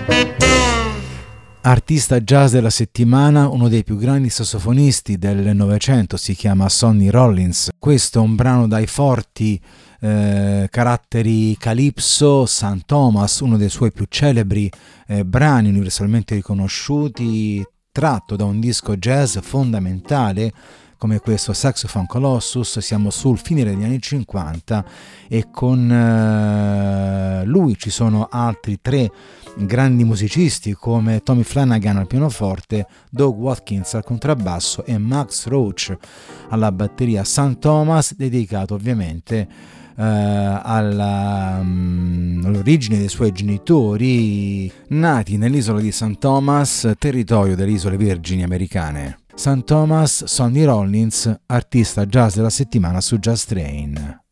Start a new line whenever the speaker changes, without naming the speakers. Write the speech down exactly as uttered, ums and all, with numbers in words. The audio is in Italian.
Artista jazz della settimana, uno dei più grandi sassofonisti del Novecento, si chiama Sonny Rollins. Questo è un brano dai forti eh, caratteri calypso, Saint Thomas, uno dei suoi più celebri eh, brani universalmente riconosciuti, tratto da un disco jazz fondamentale come questo Saxophone Colossus. Siamo sul finire degli anni cinquanta e con eh, lui ci sono altri tre grandi musicisti come Tommy Flanagan al pianoforte, Doug Watkins al contrabbasso e Max Roach alla batteria. Saint Thomas dedicato ovviamente eh, alla, um, all'origine dei suoi genitori nati nell'isola di Saint Thomas, territorio delle isole Vergini americane. Saint Thomas, Sonny Rollins, artista jazz della settimana su Jazz Train.